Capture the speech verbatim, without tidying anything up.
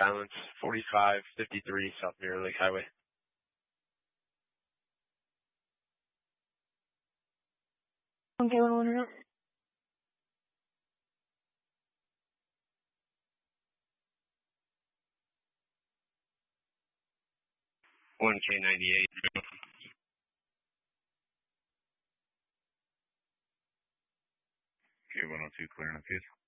balance, forty-five fifty-three South Mirror Lake Highway. Okay, one one zero. one K ninety-eight. K one oh two, clear on the fuse.